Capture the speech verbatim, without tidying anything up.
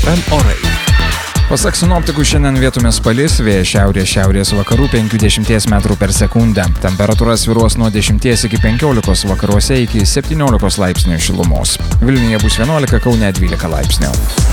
em orai. Pasak sinoptikų, šiandien vietomis palis, vėjas šiaurės šiaurės vakarų penkiasdešimt metrų per sekundę. Temperatūra svyruos nuo dešimties iki penkiolikos, vakaruose iki septyniolikos laipsnių šilumos. Vilniuje bus vienuolika, Kaune dvylika laipsnių.